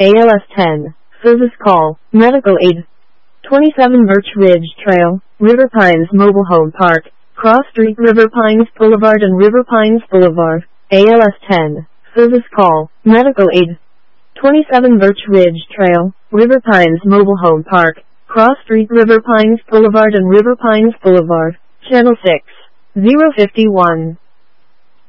ALS 10. Service call. Medical aid. 27 Birch Ridge Trail, River Pines Mobile Home Park, Cross Street, River Pines Boulevard and River Pines Boulevard. ALS 10. Service call. Medical aid. 27 Birch Ridge Trail, River Pines Mobile Home Park, Cross Street, River Pines Boulevard and River Pines Boulevard. Channel 6. 051.